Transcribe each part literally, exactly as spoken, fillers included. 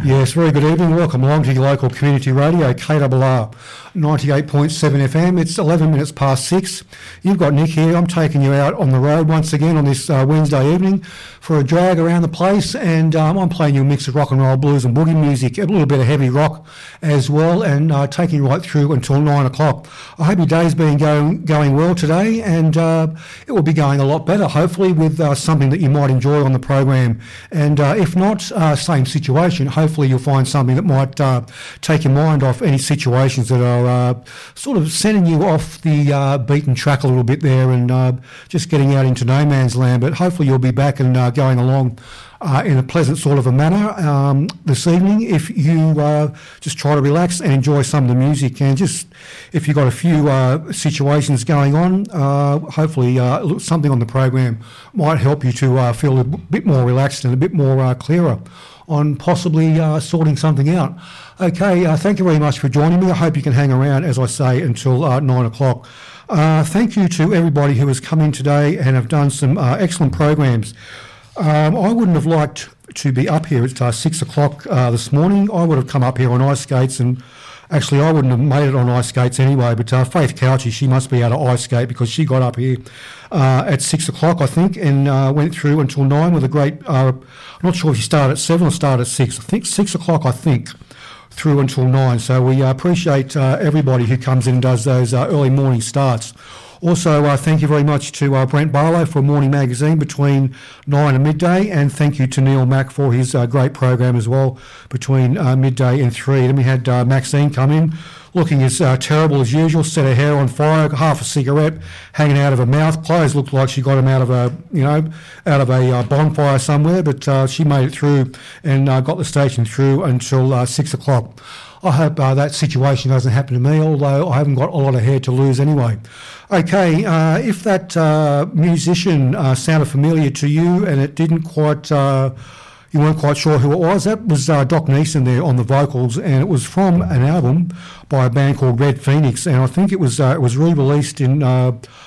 Yes, very good evening. Welcome along to your local community radio, K R R ninety-eight point seven F M. It's eleven minutes past six. You've got Nick here. I'm taking you out on the road once again on this uh, Wednesday evening for a drag around the place, and um, I'm playing you a mix of rock and roll, blues and boogie music, a little bit of heavy rock as well, and uh, taking you right through until nine o'clock. I hope your day's been going, going well today, and uh, it will be going a lot better, hopefully, with uh, something that you might enjoy on the program. And uh, if not, uh, same situation. Hopefully you'll find something that might uh, take your mind off any situations that are uh, sort of sending you off the uh, beaten track a little bit there, and uh, just getting out into no man's land. But hopefully you'll be back and uh, going along Uh, in a pleasant sort of a manner um, this evening, if you uh, just try to relax and enjoy some of the music. And just if you've got a few uh, situations going on, uh, hopefully uh, something on the program might help you to uh, feel a bit more relaxed and a bit more uh, clearer on possibly uh, sorting something out. Okay, uh, thank you very much for joining me. I hope you can hang around, as I say, until uh, nine o'clock. Uh, thank you to everybody who has come in today and have done some uh, excellent programs. Um, I wouldn't have liked to be up here at uh, six o'clock uh, this morning. I would have come up here on ice skates, and actually I wouldn't have made it on ice skates anyway, but uh, Faith Couchy, she must be out of ice skate because she got up here uh, at six o'clock, I think, and uh, went through until nine with a great, uh, I'm not sure if she started at seven or started at six. I think six o'clock, I think, through until nine. So we uh, appreciate uh, everybody who comes in and does those uh, early morning starts. Also, uh, thank you very much to uh, Brent Barlow for Morning Magazine between nine and midday, and thank you to Neil Mack for his uh, great program as well between uh, midday and three. Then we had uh, Maxine come in, looking as uh, terrible as usual, set her hair on fire, half a cigarette hanging out of her mouth. Clothes looked like she got them out of a, you know, out of a uh, bonfire somewhere, but uh, she made it through and uh, got the station through until uh, six o'clock. I hope uh, that situation doesn't happen to me, although I haven't got a lot of hair to lose anyway. Okay, uh, if that uh, musician uh, sounded familiar to you and it didn't quite, uh, you weren't quite sure who it was, that was uh, Doc Neeson there on the vocals, and it was from an album by a band called Red Phoenix, and I think it was uh, it was re-released in uh,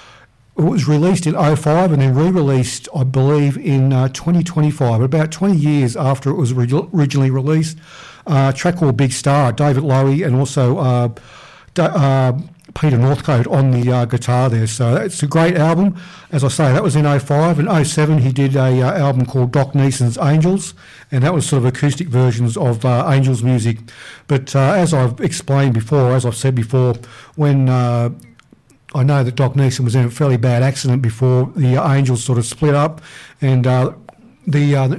it was released in oh five and then re-released, I believe, in uh, twenty twenty-five, about twenty years after it was re- originally released. Uh, a track called Big Star, David Lowy, and also uh, da- uh, Peter Northcote on the uh, guitar there. So it's a great album. As I say, that was in oh five. In oh seven, he did a uh, album called Doc Neeson's Angels, and that was sort of acoustic versions of uh, Angels music. But uh, as I've explained before, as I've said before, when uh, I know that Doc Neeson was in a fairly bad accident before the uh, Angels sort of split up, and uh, the... Uh,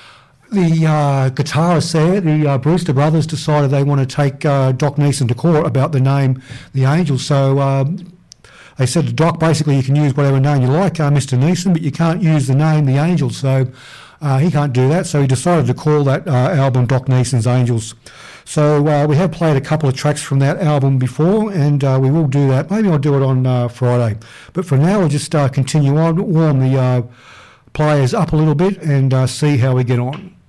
The uh, guitarists there, the uh, Brewster brothers, decided they want to take uh, Doc Neeson to court about the name The Angels. So um, they said to Doc, basically, you can use whatever name you like, uh, Mister Neeson, but you can't use the name The Angels. So uh, he can't do that. So he decided to call that uh, album Doc Neeson's Angels. So uh, we have played a couple of tracks from that album before, and uh, we will do that. Maybe I'll do it on uh, Friday. But for now, we'll just uh, continue on, warm the uh, players up a little bit, and uh, see how we get on.